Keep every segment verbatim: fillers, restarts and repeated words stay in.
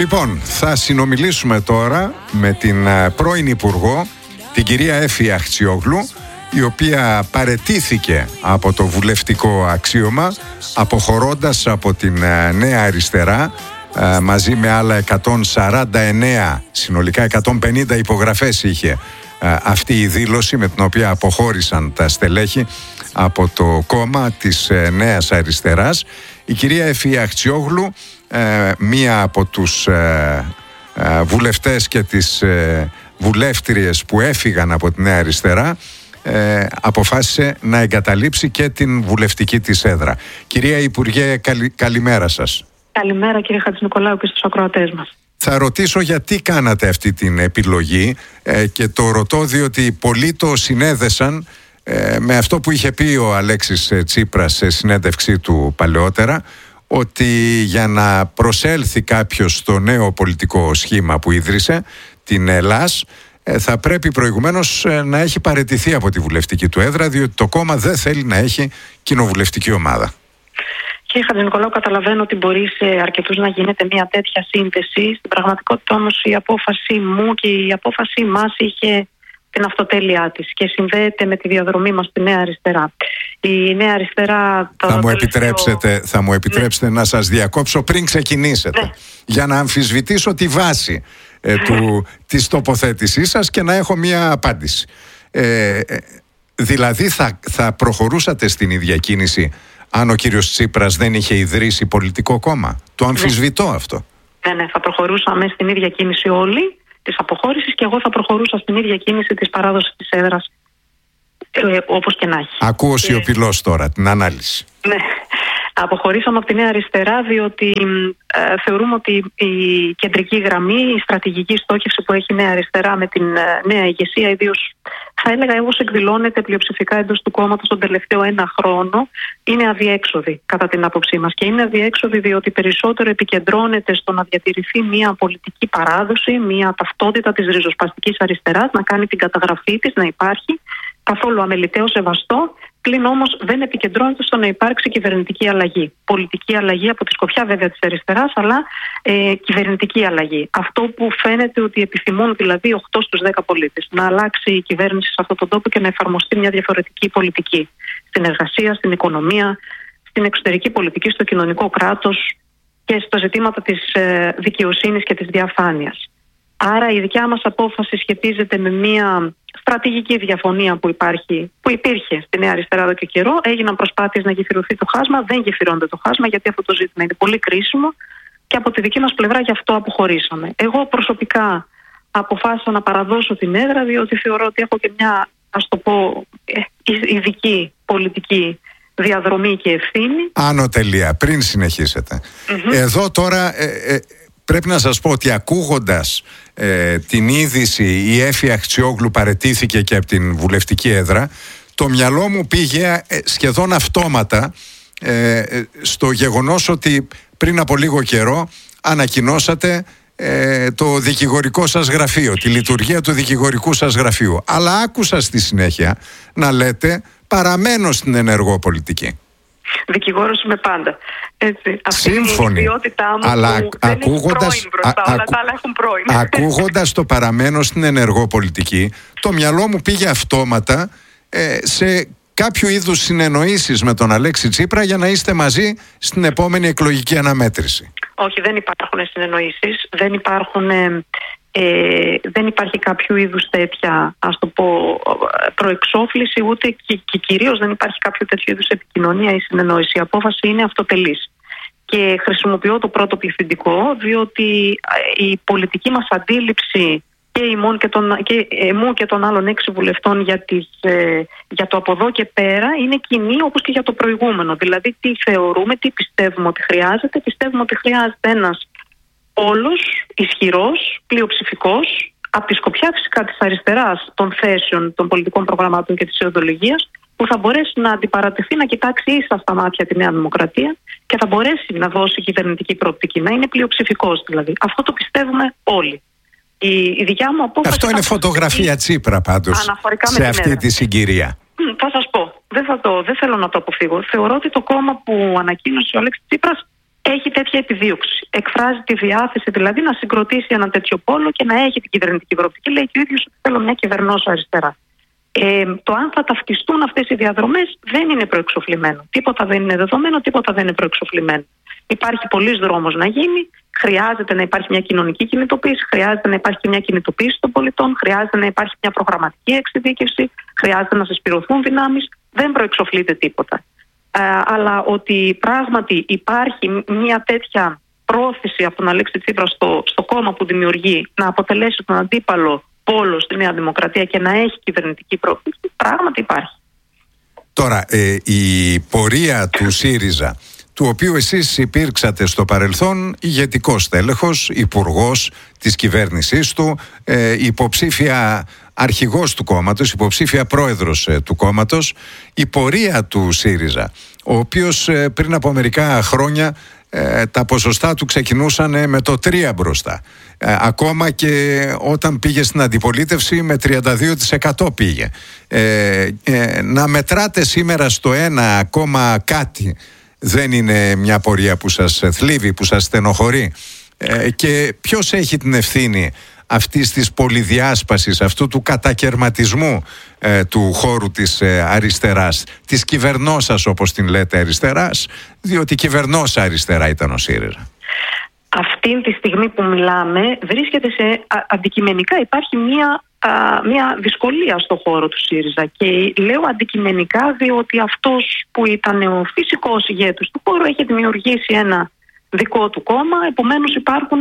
Λοιπόν, θα συνομιλήσουμε τώρα με την πρώην Υπουργό, την κυρία Έφη Αχτσιόγλου, η οποία παραιτήθηκε από το βουλευτικό αξίωμα, αποχωρώντας από την Νέα Αριστερά, μαζί με άλλα εκατόν σαράντα εννέα, συνολικά εκατόν πενήντα υπογραφές είχε αυτή η δήλωση, με την οποία αποχώρησαν τα στελέχη από το κόμμα της Νέας Αριστεράς. Η κυρία Έφη Αχτσιόγλου, μία από τους βουλευτές και τις βουλεύτριες που έφυγαν από τη Νέα Αριστερά, Ε, αποφάσισε να εγκαταλείψει και την βουλευτική της έδρα. Κυρία Υπουργέ, καλη, καλημέρα σας. Καλημέρα κύριε Χατζηνικολάου και στους ακροατές μας. Θα ρωτήσω γιατί κάνατε αυτή την επιλογή ε, και το ρωτώ διότι πολλοί το συνέδεσαν ε, με αυτό που είχε πει ο Αλέξης Τσίπρας σε συνέντευξή του παλαιότερα, ότι για να προσέλθει κάποιος στο νέο πολιτικό σχήμα που ίδρυσε, την ΕΛΑΣ, θα πρέπει προηγουμένως να έχει παραιτηθεί από τη βουλευτική του έδρα, διότι το κόμμα δεν θέλει να έχει κοινοβουλευτική ομάδα. Κύριε Χατζηνικολάου, καταλαβαίνω ότι μπορεί σε αρκετούς να γίνεται μια τέτοια σύνθεση. Στην πραγματικότητα όμως η απόφαση μου και η απόφαση μας είχε την αυτοτέλειά της και συνδέεται με τη διαδρομή μας στη Νέα Αριστερά. Η Νέα Αριστερά... Θα μου, τελευταίο... επιτρέψετε, θα μου επιτρέψετε ναι. να σας διακόψω πριν ξεκινήσετε, ναι. για να αμφισβητήσω τη βάση ε, του, της τοποθέτησής σας και να έχω μία απάντηση. Ε, δηλαδή θα, θα προχωρούσατε στην ίδια κίνηση αν ο κύριος Τσίπρας δεν είχε ιδρύσει πολιτικό κόμμα? Το αμφισβητώ ναι. αυτό. Ναι, ναι, θα προχωρούσαμε στην ίδια κίνηση όλοι της αποχώρησης και εγώ θα προχωρούσα στην ίδια κίνηση της παράδοσης της έδρας, ε, όπως και να έχει. Ακούω σιωπηλός τώρα την ανάλυση. Ναι. Αποχωρήσαμε από τη Νέα Αριστερά διότι ε, θεωρούμε ότι η κεντρική γραμμή, η στρατηγική στόχευση που έχει η Νέα Αριστερά με την ε, νέα ηγεσία, ιδίως θα έλεγα όπως εκδηλώνεται πλειοψηφικά εντός του κόμματος τον τελευταίο ένα χρόνο, είναι αδιέξοδη κατά την άποψή μας. Και είναι αδιέξοδη διότι περισσότερο επικεντρώνεται στο να διατηρηθεί μια πολιτική παράδοση, μια ταυτότητα της ριζοσπαστικής αριστεράς, να κάνει την καταγραφή της, να υπάρχει καθόλου αμεληταίο σεβαστό. Πλην όμως δεν επικεντρώνεται στο να υπάρξει κυβερνητική αλλαγή. Πολιτική αλλαγή από τη σκοπιά βέβαια της αριστεράς, αλλά ε, κυβερνητική αλλαγή. Αυτό που φαίνεται ότι επιθυμούν δηλαδή οκτώ στους δέκα πολίτες. Να αλλάξει η κυβέρνηση σε αυτόν τον τόπο και να εφαρμοστεί μια διαφορετική πολιτική. Στην εργασία, στην οικονομία, στην εξωτερική πολιτική, στο κοινωνικό κράτος και στα ζητήματα της ε, δικαιοσύνης και της διαφάνειας. Άρα η δικιά μας απόφαση σχετίζεται με μια στρατηγική διαφωνία που, υπάρχει, που υπήρχε στη Νέα Αριστερά εδώ και καιρό. Έγιναν προσπάθειες να γεφυρωθεί το χάσμα, δεν γεφυρώνεται το χάσμα γιατί αυτό το ζήτημα είναι πολύ κρίσιμο και από τη δική μας πλευρά γι' αυτό αποχωρήσαμε. Εγώ προσωπικά αποφάσισα να παραδώσω την έδρα διότι θεωρώ ότι έχω και μια, ας το πω, ειδική πολιτική διαδρομή και ευθύνη. Άνω τελεία, πριν συνεχίσετε. Mm-hmm. Εδώ τώρα... Ε, ε, Πρέπει να σας πω ότι ακούγοντας ε, την είδηση η Έφη Αχτσιόγλου παραιτήθηκε και από την βουλευτική έδρα, το μυαλό μου πήγε ε, σχεδόν αυτόματα ε, στο γεγονός ότι πριν από λίγο καιρό ανακοινώσατε ε, το δικηγορικό σας γραφείο, τη λειτουργία του δικηγορικού σας γραφείου. Αλλά άκουσα στη συνέχεια να λέτε παραμένω στην ενεργό πολιτική. Δικηγόρος είμαι πάντα. Έτσι. Σύμφωνη. Αυτή είναι η ιδιότητά μου αλλά που ακούγοντας, δεν μπροστά, α, όλα ακου, τα άλλα έχουν πρώην. Ακούγοντας το παραμένω στην ενεργό πολιτική, το μυαλό μου πήγε αυτόματα ε, σε κάποιο είδους συνεννοήσεις με τον Αλέξη Τσίπρα για να είστε μαζί στην επόμενη εκλογική αναμέτρηση. Όχι, δεν υπάρχουν συνεννοήσεις, δεν υπάρχουν... Ε, Ε, δεν υπάρχει κάποιο είδους τέτοια, ας το πω, προεξόφληση, ούτε και, και κυρίως δεν υπάρχει κάποιο τέτοιο είδους επικοινωνία ή συνεννόηση. Η απόφαση είναι αυτοτελής. Και χρησιμοποιώ το πρώτο πληθυντικό, διότι η πολιτική μας αντίληψη και, ημών και, τον, και εμού και των άλλων έξι βουλευτών για, τις, ε, για το από εδώ και πέρα είναι κοινή όπως και για το προηγούμενο. Δηλαδή τι θεωρούμε, τι πιστεύουμε ότι χρειάζεται. Πιστεύουμε ότι χρειάζεται ένας όλος, ισχυρός, πλειοψηφικός, από τη σκοπιά φυσικά της αριστεράς των θέσεων, των πολιτικών προγραμμάτων και της ιδεολογίας, που θα μπορέσει να αντιπαρατεθεί, να κοιτάξει ίσα στα μάτια τη Νέα Δημοκρατία και θα μπορέσει να δώσει κυβερνητική προοπτική, να είναι πλειοψηφικός δηλαδή. Αυτό το πιστεύουμε όλοι. Η, η δικιά μου απόφαση... Αυτό είναι φωτογραφία Τσίπρα πάντως σε αυτή έδρα. Τη συγκυρία. Μ, θα σας πω. Δεν, θα το, δεν θέλω να το αποφύγω. Θεωρώ ότι το κόμμα που ανακοίνωσε ο Αλέξης Τσίπρας έχει τέτοια επιδίωξη. Εκφράζει τη διάθεση δηλαδή να συγκροτήσει ένα τέτοιο πόλο και να έχει την κυβερνητική προοπτική. Λέει και ο ίδιος ότι θέλω μια κυβερνώσα αριστερά. Ε, το αν θα ταυτιστούν αυτές οι διαδρομές δεν είναι προεξοφλημένο. Τίποτα δεν είναι δεδομένο, τίποτα δεν είναι προεξοφλημένο. Υπάρχει πολλής δρόμος να γίνει. Χρειάζεται να υπάρχει μια κοινωνική κινητοποίηση, χρειάζεται να υπάρχει μια κινητοποίηση των πολιτών, χρειάζεται να υπάρχει μια προγραμματική εξειδίκευση, χρειάζεται να συσπηρωθούν δυνάμεις. Δεν προεξοφλείται τίποτα. Ε, αλλά ότι πράγματι υπάρχει μια τέτοια πρόθεση από τον Αλέξη Τσίπρα στο, στο κόμμα που δημιουργεί να αποτελέσει τον αντίπαλο πόλο στη Νέα Δημοκρατία και να έχει κυβερνητική πρόθεση, πράγματι υπάρχει. Τώρα, ε, η πορεία του ΣΥΡΙΖΑ, του οποίου εσείς υπήρξατε στο παρελθόν ηγετικός τέλεχος, υπουργός της κυβέρνησής του, ε, υποψήφια αρχηγός του κόμματος, υποψήφια πρόεδρος ε, του κόμματος, η πορεία του ΣΥΡΙΖΑ, ο οποίος ε, πριν από μερικά χρόνια ε, τα ποσοστά του ξεκινούσαν με το τρία μπροστά. Ε, ακόμα και όταν πήγε στην αντιπολίτευση με τριάντα δύο τοις εκατό πήγε. Ε, ε, να μετράτε σήμερα στο ένα ακόμα κάτι δεν είναι μια πορεία που σας θλίβει, που σας στενοχωρεί? Ε, και ποιος έχει την ευθύνη αυτής της πολυδιάσπασης, αυτού του κατακερματισμού ε, του χώρου της ε, αριστεράς, της κυβερνώσας όπως την λέτε αριστεράς, διότι κυβερνώσα αριστερά ήταν ο ΣΥΡΙΖΑ. Αυτή τη στιγμή που μιλάμε βρίσκεται σε α, αντικειμενικά υπάρχει μια, α, μια δυσκολία στο χώρο του ΣΥΡΙΖΑ, και λέω αντικειμενικά διότι αυτός που ήταν ο φυσικός ηγέτης του χώρου έχει δημιουργήσει ένα δικό του κόμμα. Επομένως υπάρχουν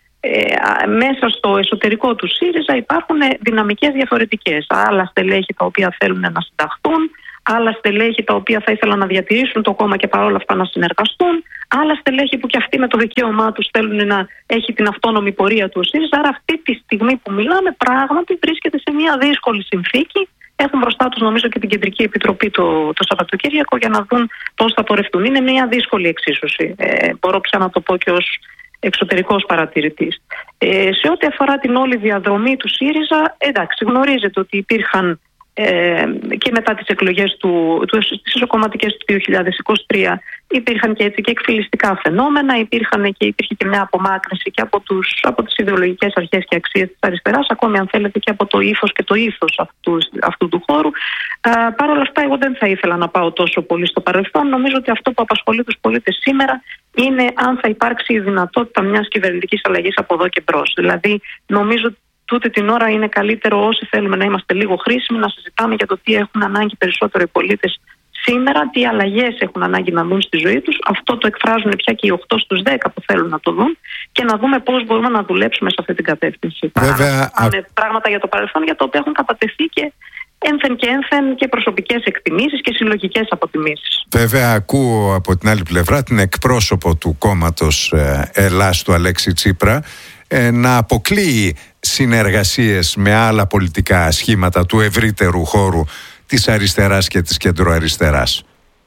ε, μέσα στο εσωτερικό του ΣΥΡΙΖΑ υπάρχουν δυναμικές διαφορετικές. Άλλα στελέχη τα οποία θέλουν να συνταχθούν, άλλα στελέχη τα οποία θα ήθελαν να διατηρήσουν το κόμμα και παρόλα αυτά να συνεργαστούν, άλλα στελέχη που και αυτοί με το δικαίωμά τους θέλουν να έχει την αυτόνομη πορεία του ΣΥΡΙΖΑ. Άρα αυτή τη στιγμή που μιλάμε πράγματι βρίσκεται σε μια δύσκολη συνθήκη. Έχουν μπροστά τους νομίζω και την Κεντρική Επιτροπή το, το Σαββατοκύριακο για να δουν πώς θα πορευτούν. Είναι μια δύσκολη εξίσωση. Ε, μπορώ πια να το πω και ως εξωτερικός παρατηρητής. Ε, σε ό,τι αφορά την όλη διαδρομή του ΣΥΡΙΖΑ, εντάξει, γνωρίζετε ότι υπήρχαν Ε, και μετά τις εκλογές του, του, τις ισοκομματικές του δύο χιλιάδες είκοσι τρία υπήρχαν και έτσι και εκφυλιστικά φαινόμενα, υπήρχαν και, υπήρχε και μια απομάκρυνση και από, τους, από τις ιδεολογικές αρχές και αξίες της αριστεράς, ακόμη αν θέλετε και από το ύφος και το ήθος αυτού, αυτού του χώρου. Ε, Παρ' όλα αυτά εγώ δεν θα ήθελα να πάω τόσο πολύ στο παρελθόν. Νομίζω ότι αυτό που απασχολεί τους πολίτες σήμερα είναι αν θα υπάρξει η δυνατότητα μιας κυβερνητικής αλλαγής από εδώ και μπρος. Δηλαδή νομίζω τούτη την ώρα είναι καλύτερο όσοι θέλουμε να είμαστε λίγο χρήσιμοι να συζητάμε για το τι έχουν ανάγκη περισσότερο οι πολίτες σήμερα, τι αλλαγές έχουν ανάγκη να δουν στη ζωή τους. Αυτό το εκφράζουν πια και οι οκτώ στους δέκα που θέλουν να το δουν, και να δούμε πώς μπορούμε να δουλέψουμε σε αυτή την κατεύθυνση. Βέβαια, Πάνε α... πράγματα για το παρελθόν για τα οποία έχουν κατατεθεί και ένθεν και ένθεν και προσωπικές εκτιμήσεις και συλλογικές αποτιμήσεις. Βέβαια, ακούω από την άλλη πλευρά την εκπρόσωπο του κόμματος ε, Ελλάς, του Αλέξη Τσίπρα, ε, να αποκλείει συνεργασίες με άλλα πολιτικά σχήματα του ευρύτερου χώρου της αριστεράς και της κεντροαριστεράς.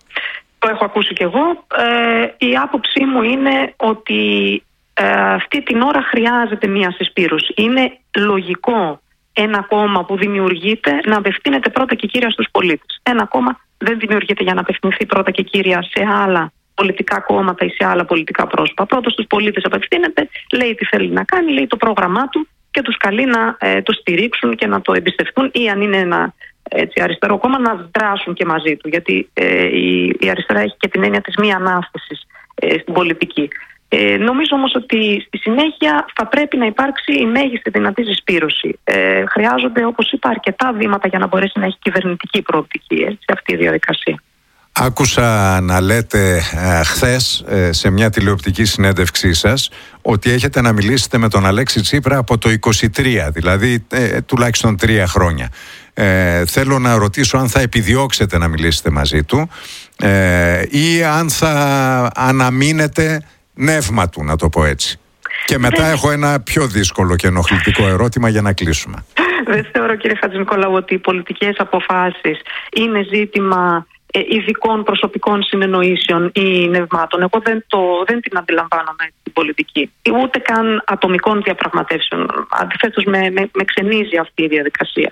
Το έχω ακούσει κι εγώ. Ε, η άποψή μου είναι ότι ε, αυτή την ώρα χρειάζεται μια συσπήρωση. Είναι λογικό ένα κόμμα που δημιουργείται να απευθύνεται πρώτα και κύρια στους πολίτες. Ένα κόμμα δεν δημιουργείται για να απευθυνθεί πρώτα και κύρια σε άλλα πολιτικά κόμματα ή σε άλλα πολιτικά πρόσωπα. Πρώτος στους πολίτες απευθύνεται, λέει τι θέλει να κάνει, λέει το πρόγραμμά του και τους καλεί να ε, το στηρίξουν και να το εμπιστευτούν, ή αν είναι ένα έτσι, αριστερό κόμμα να δράσουν και μαζί του. Γιατί ε, η, η αριστερά έχει και την έννοια της μη ανάστασης ε, στην πολιτική. Ε, νομίζω όμως ότι στη συνέχεια θα πρέπει να υπάρξει η μέγιστη δυνατή συσπήρωση. Ε, χρειάζονται, όπως είπα, αρκετά βήματα για να μπορέσει να έχει κυβερνητική προοπτική έτσι, αυτή η διαδικασία. Άκουσα να λέτε ε, χθες ε, σε μια τηλεοπτική συνέντευξή σας ότι έχετε να μιλήσετε με τον Αλέξη Τσίπρα από το είκοσι τρία, δηλαδή ε, τουλάχιστον τρία χρόνια. Ε, θέλω να ρωτήσω αν θα επιδιώξετε να μιλήσετε μαζί του ε, ή αν θα αναμείνετε νεύμα του, να το πω έτσι. Και μετά δεν... έχω ένα πιο δύσκολο και ενοχλητικό ερώτημα για να κλείσουμε. Δεν θεωρώ, κύριε Χατζηνικόλαου, ότι οι πολιτικές αποφάσεις είναι ζήτημα ειδικών προσωπικών συνεννοήσεων ή νευμάτων. Εγώ δεν, το, δεν την αντιλαμβάνομαι την πολιτική. Ούτε καν ατομικών διαπραγματεύσεων. Αντιθέτως με, με, με ξενίζει αυτή η διαδικασία.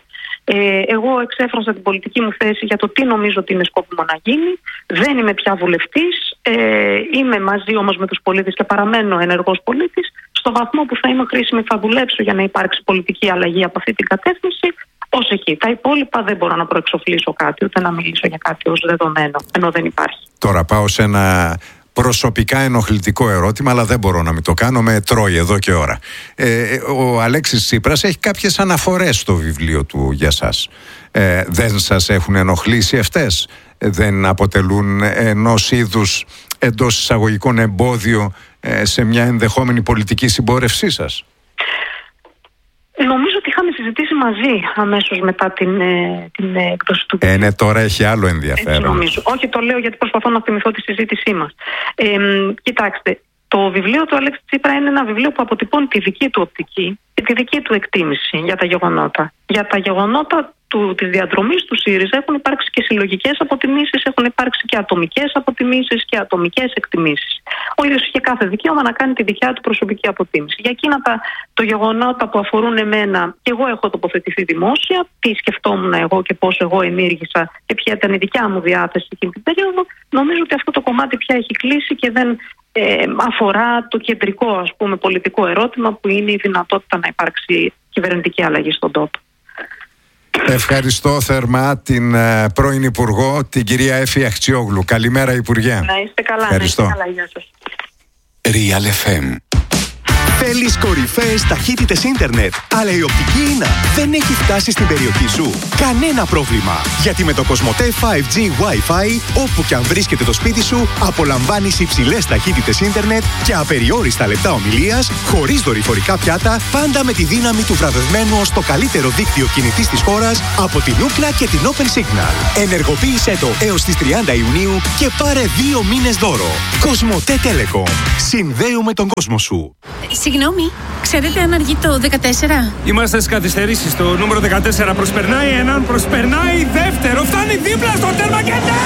Ε, εγώ εξέφρασα την πολιτική μου θέση για το τι νομίζω ότι είναι σκόπιμο να γίνει. Δεν είμαι πια βουλευτής. Ε, είμαι μαζί όμως με τους πολίτες και παραμένω ενεργός πολίτης. Στο βαθμό που θα είμαι χρήσιμη θα δουλέψω για να υπάρξει πολιτική αλλαγή από αυτή την κατεύθυνση. Ως εκεί. Τα υπόλοιπα δεν μπορώ να προεξοφλήσω κάτι, ούτε να μιλήσω για κάτι ως δεδομένο, ενώ δεν υπάρχει. Τώρα πάω σε ένα προσωπικά ενοχλητικό ερώτημα, αλλά δεν μπορώ να μην το κάνω, με τρώει εδώ και ώρα. Ε, ο Αλέξης Τσίπρας έχει κάποιες αναφορές στο βιβλίο του για σας. Ε, δεν σας έχουν ενοχλήσει αυτές? Δεν αποτελούν ενός είδους εντός εισαγωγικών εμπόδιο ε, σε μια ενδεχόμενη πολιτική συμπόρευσή σας? Νομίζω ότι είχαμε συζητήσει μαζί αμέσως μετά την, ε, την έκδοση του βιβλίου. Ε, ναι, τώρα έχει άλλο ενδιαφέρον. νομίζω. Όχι, το λέω γιατί προσπαθώ να θυμηθώ τη συζήτησή μας. Ε, κοιτάξτε, το βιβλίο του Αλέξη Τσίπρα είναι ένα βιβλίο που αποτυπώνει τη δική του οπτική και τη δική του εκτίμηση για τα γεγονότα. Για τα γεγονότα του, της διαδρομής του ΣΥΡΙΖΑ έχουν υπάρξει και συλλογικές αποτιμήσεις, έχουν υπάρξει και ατομικές αποτιμήσεις και ατομικές εκτιμήσεις. Ο ίδιος είχε κάθε δικαίωμα να κάνει τη δικιά του προσωπική αποτίμηση. Για εκείνα τα το γεγονότα που αφορούν εμένα, και εγώ έχω τοποθετηθεί δημόσια, τι σκεφτόμουν εγώ και πώς εγώ ενήργησα και ποια ήταν η δικιά μου διάθεση εκείνη την περίοδο, νομίζω ότι αυτό το κομμάτι πια έχει κλείσει και δεν ε, αφορά το κεντρικό, ας πούμε, πολιτικό ερώτημα που είναι η δυνατότητα να υπάρξει κυβερνητική αλλαγή στον τόπο. Ευχαριστώ θερμά την uh, πρώην Υπουργό, την κυρία Έφη Αχτσιόγλου. Καλημέρα, Υπουργέ. Να είστε καλά. Ευχαριστώ. Να είστε καλά, γεια σας. Real εφ εμ. Θέλεις κορυφαίες ταχύτητες ίντερνετ, αλλά η οπτική ίνα δεν έχει φτάσει στην περιοχή σου? Κανένα πρόβλημα, γιατί με το Κοσμοτέ φάιβ τζι Wi-Fi, όπου και αν βρίσκεται το σπίτι σου, απολαμβάνεις υψηλές ταχύτητες ίντερνετ και απεριόριστα λεπτά ομιλίας, χωρίς δορυφορικά πιάτα, πάντα με τη δύναμη του βραβευμένου ως το καλύτερο δίκτυο κινητής της χώρας από την Ookla και την Open Signal. Ενεργοποίησέ το έως τις τριάντα Ιουνίου και πάρε δύο μήνες δώρο. Κοσμοτέ Telecom. Συνδέουμε τον κόσμο σου. Συγγνώμη, ξέρετε αν αργεί το δεκατέσσερα? Είμαστε στις καθυστερήσεις. Το νούμερο δεκατέσσερα προσπερνάει έναν, προσπερνάει δεύτερο, φτάνει δίπλα στο τέρμα και ναι!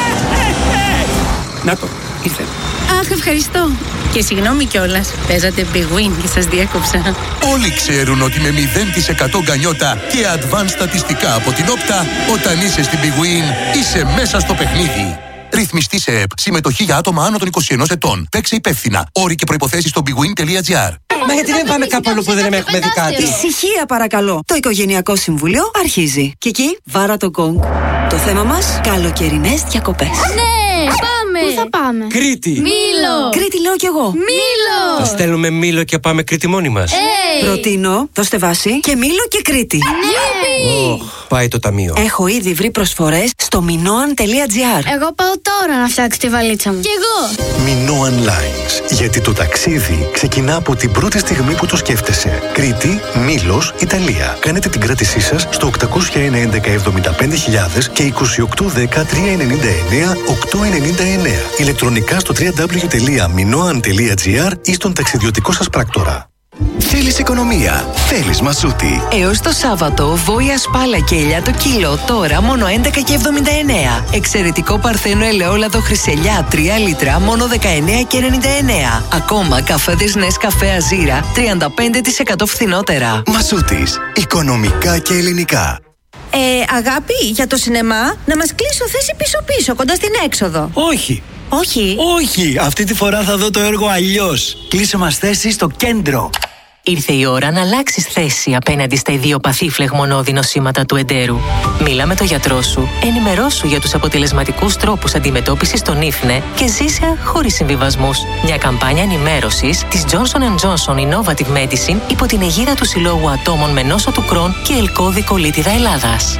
Να το, ήρθε. Αχ, ευχαριστώ. Και συγγνώμη κιόλας, παίζατε Big Win και σας διέκοψα. Όλοι ξέρουν ότι με μηδέν τοις εκατό γκανιότα και advanced στατιστικά από την Όπτα, όταν είσαι στην Big Win, είσαι μέσα στο παιχνίδι. Ρυθμιστή σε ΕΠ. Συμμετοχή για άτομα άνω των είκοσι ενός ετών. Παίξε υπεύθυνα. Όροι και προϋποθέσεις στο bigwin τελεία gr. Μα γιατί δεν πάμε κάπου αλλού που δεν έχουμε δει κάτι? Ησυχία παρακαλώ. Το Οικογενειακό Συμβούλιο αρχίζει. Κική, βάρα το γκονγκ. Το θέμα μας, καλοκαιρινές διακοπές. Ναι, πάμε! Πού θα πάμε? Κρήτη! Μήλο! Κρήτη λέω κι εγώ. Μήλο! Θα στέλνουμε Μήλο και πάμε Κρήτη μόνοι μας. Hey. Προτείνω, δώστε βάση, και Μήλο και Κρήτη. Ναι! Oh, πάει το ταμείο. Έχω ήδη βρει προσφορές στο μινόαν τελεία gr. Εγώ πάω τώρα να φτιάξω τη βαλίτσα μου. Κι εγώ! Minoan Lines. Γιατί το ταξίδι ξεκινά από την πρώτη στιγμή που το σκέφτεσαι. Κρήτη, Μήλος, Ιταλία. Κάνετε την κράτησή σας στο οκτακόσια ένα έντεκα εβδομήντα πέντε χιλιάδες και είκοσι οκτώ δέκα τριακόσια ενενήντα εννέα οκτακόσια ενενήντα εννέα. Ηλεκτρονικά στο double-u double-u double-u τελεία minoan τελεία gr ή στον ταξιδιωτικό σας πράκτορα. Θέλεις οικονομία, θέλεις Μασούτη. Έως το Σάββατο, βόηα σπάλα και ελιά το κιλό, τώρα μόνο έντεκα και εβδομήντα εννέα. Εξαιρετικό παρθένο ελαιόλαδο χρυσελιά τρία λίτρα, μόνο δεκαεννέα και ενενήντα εννέα. Ακόμα καφέδες Νεσκαφέ Αζίρα, τριάντα πέντε τοις εκατό φθηνότερα. Μασούτης, οικονομικά και ελληνικά. Ε, αγάπη, για το σινεμά, να μας κλείσω θέση πίσω-πίσω, κοντά στην έξοδο. Όχι. Όχι. Όχι, αυτή τη φορά θα δω το έργο αλλιώς. Κλείσε μας θέση στο κέντρο. Ήρθε η ώρα να αλλάξεις θέση απέναντι στα ιδιοπαθή φλεγμονώδη νοσήματα του εντέρου. Μίλα με τον γιατρό σου, ενημερώσου για τους αποτελεσματικούς τρόπους αντιμετώπισης των ίφνε και ζήσε χωρίς συμβιβασμούς. Μια καμπάνια ενημέρωσης της Johnson εντ Johnson Innovative Medicine υπό την αιγίδα του Συλλόγου Ατόμων με νόσο του Κρόν και ελκώδη κολίτιδα Ελλάδας.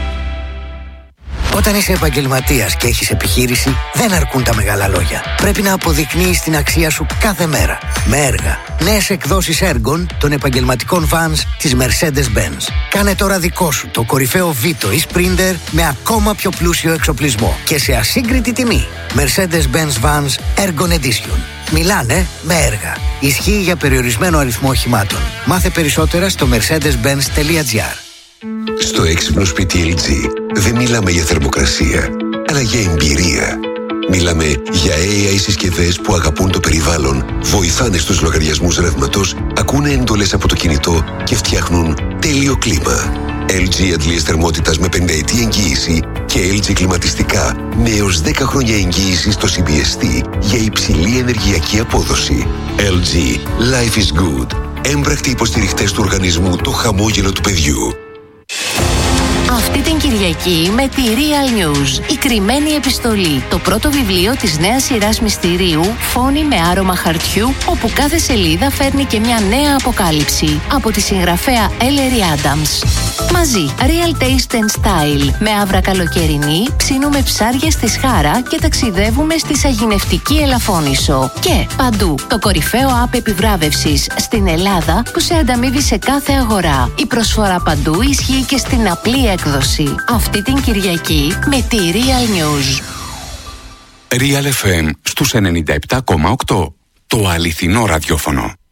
Όταν είσαι επαγγελματίας και έχεις επιχείρηση, δεν αρκούν τα μεγάλα λόγια. Πρέπει να αποδεικνύεις την αξία σου κάθε μέρα. Με έργα. Νέες εκδόσεις έργων των επαγγελματικών vans της Mercedes-Benz. Κάνε τώρα δικό σου το κορυφαίο Vito ή Sprinter με ακόμα πιο πλούσιο εξοπλισμό και σε ασύγκριτη τιμή. Mercedes-Benz Vans Ergon Edition. Μιλάνε με έργα. Ισχύει για περιορισμένο αριθμό οχημάτων. Μάθε περισσότερα στο mercedes benz τελεία gr. Στο έξυπνο σπίτι ελ τζι δεν μιλάμε για θερμοκρασία, αλλά για εμπειρία. Μιλάμε για έι άι συσκευές που αγαπούν το περιβάλλον, βοηθάνε στους λογαριασμούς ρεύματος, ακούνε εντολές από το κινητό και φτιάχνουν τέλειο κλίμα. ελ τζι αντλίες θερμότητας με πενταετή εγγύηση και ελ τζι κλιματιστικά με έως δέκα χρόνια εγγύηση στο σι μπι ες τι για υψηλή ενεργειακή απόδοση. ελ τζι. Life is good. Έμπρακτοι υποστηριχτές του οργανισμού Το Χαμόγελο του Παιδιού. Αυτή την Κυριακή με τη Real News, η κρυμμένη επιστολή, το πρώτο βιβλίο της νέας σειράς μυστηρίου, φόνοι με άρωμα χαρτιού, όπου κάθε σελίδα φέρνει και μια νέα αποκάλυψη, από τη συγγραφέα Ellery Adams. Μαζί, Real Taste and Style, με άβρα καλοκαιρινή, ψήνουμε ψάρια στη Σχάρα και ταξιδεύουμε στη σαγηνευτική Ελαφώνησο. Και παντού, το κορυφαίο app επιβράβευσης στην Ελλάδα που σε ανταμείβει σε κάθε αγορά. Η προσφορά παντού ισχύει και στην απλή έκδοση. Αυτή την Κυριακή με τη Real News. Real εφ εμ στους ενενήντα επτά κόμμα οκτώ. Το αληθινό ραδιόφωνο.